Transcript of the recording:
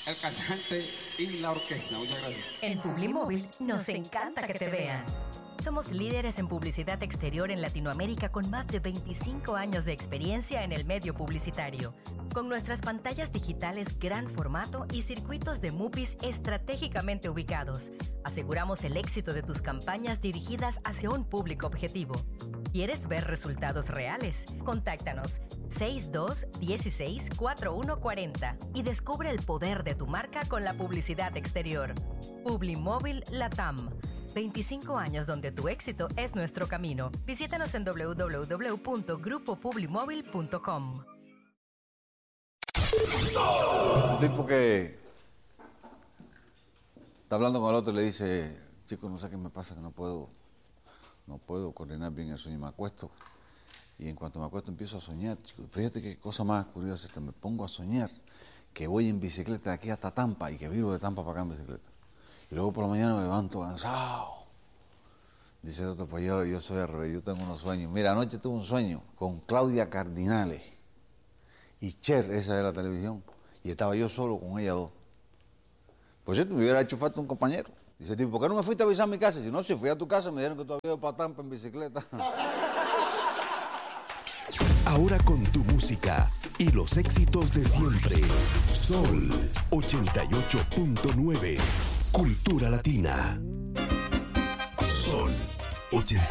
el cantante y la orquesta. Muchas gracias. En Publimóvil nos encanta que te vean. Somos líderes en publicidad exterior en Latinoamérica con más de 25 años de experiencia en el medio publicitario. Con nuestras pantallas digitales gran formato y circuitos de MUPIs estratégicamente ubicados, aseguramos el éxito de tus campañas dirigidas hacia un público objetivo. ¿Quieres ver resultados reales? Contáctanos 6216-4140 y descubre el poder de tu marca con la publicidad exterior. Publimóvil Latam. 25 años donde tu éxito es nuestro camino. Visítanos en www.grupopublimóvil.com. Un tipo que está hablando con el otro y le dice, chico, no sé qué me pasa, que no puedo coordinar bien el sueño. Me acuesto y en cuanto me acuesto empiezo a soñar, chico. Fíjate qué cosa más curiosa esta. Me pongo a soñar que voy en bicicleta de aquí hasta Tampa y que viro de Tampa para acá en bicicleta. Y luego por la mañana me levanto cansado. Dice el otro, pues yo soy al revés, yo tengo unos sueños. Mira, anoche tuve un sueño con Claudia Cardinale y Cher, esa de la televisión, y estaba yo solo con ella dos. Pues cierto, me hubiera hecho falta un compañero. Dice el tipo, ¿por qué no me fuiste a avisar a mi casa? Si no, si fui a tu casa, me dijeron que tú habías ido para Tampa en bicicleta. Ahora con tu música y los éxitos de siempre. Sol 88.9. Cultura Latina. Sol 88.